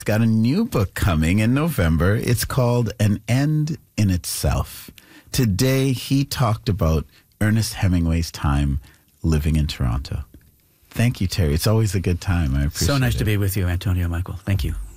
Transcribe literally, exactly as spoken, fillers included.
got a new book coming in November. It's called An End in Itself. Today, he talked about Ernest Hemingway's time living in Toronto. Thank you, Terry. It's always a good time. I appreciate it. So nice to be with you, Antonio Michael. Thank you.